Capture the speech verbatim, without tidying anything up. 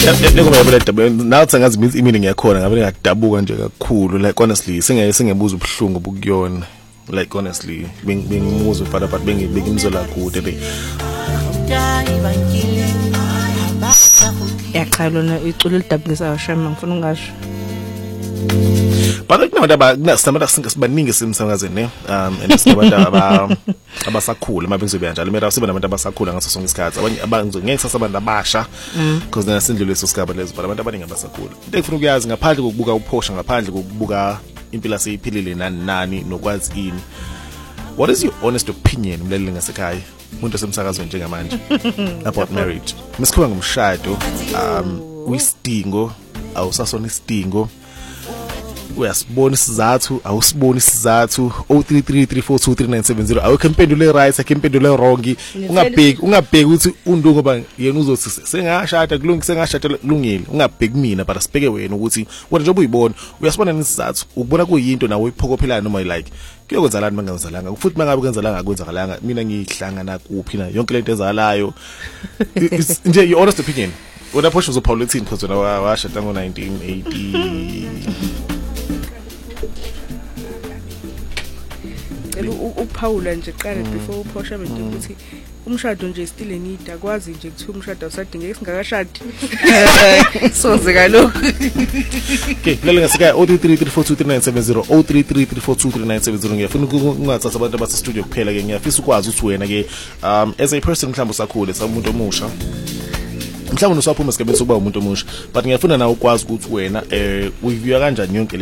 Leko bayabela dabu nathi ngazi mithi imini ngiyakhona ngabe ngadabuka nje kakhulu like honestly singeke singebuza ubhlungu bukuyona like honestly bengimuza ufana but bengibekimzola kude le yaqala lona iculo lidabulisa ashama ngifuna ungasho but nabantu abasinamanda sibaningi simsakazeni ne um and sinabantu aba abasakhula mabengizobe njalo mera sibe nabantu abasakhula ngaso sonke isikhathi abanye abangizo ngeke sasabantu abasha because nasindlule leso sigaba lezo but abantu abaningi abasakhula into engifuna ukuyazi ngaphandle kokubuka uphosha ngaphandle kokubuka impilo seyiphilile nani nani nokwazi ini what is your honest opinion mlaleli ngasekhaya umuntu osemsakazweni njengamanje about marriage misikhuba ngomshado um uyisidingo awusasona isidingo uyasibona isizathu awusiboni isizathu zero three three three four two three nine seven zero awukho impendule right akho impendule wrong ungabheki ungabheki ukuthi undu ngoba yena uzothi sengashada kulungile sengashada kulungile ungabheki mina but asibheke wena ukuthi wena njengoba uyibona uyasibona nesizathu ukubona kuyinto nawe iphokophelana noma like kuyokwenzalana mangenzalanga futhi mangabe kwenzalanga akwenzakalanga mina ngihlangana kuphi na yonke lento ezalayo nje your honest opinion wena phosho uzophawula uthini because wena washada ngo nineteen eighty uPaula nje qala before uphosha bento ukuthi umshado nje still enida kwazi nje kuthi umshado usadingeka singakashadi sonze kalokho okay lele ngasika zero three three three four two three nine seven zero zero three three three four two three nine seven zero ngiyafuna ungathatha abantu abase studio kuphela ke ngiyafisa ukwazi ukuthi wena ke um as a person mhlawumbe usakhule samuntu omusha mhlawumbe usaphuma esigabeni sokuba umuntu omusha but ngiyafuna nawe ukwazi ukuthi wena eh uyiview kanjani yonke